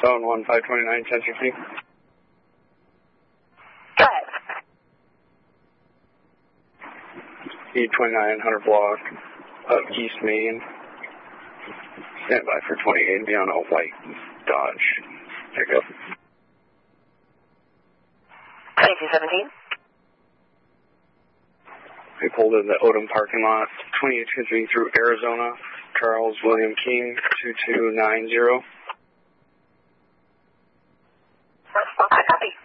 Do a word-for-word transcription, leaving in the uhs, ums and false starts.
Phone one five two nine, ten sixty. Go ahead. E twenty-nine, one hundred block of East Main. Stand by for twenty-eight, be on a white Dodge pickup. twenty-two seventeen. We pulled in the Odom parking lot, twenty-eight fifty through Arizona, Charles William King, two two nine zero. I copy.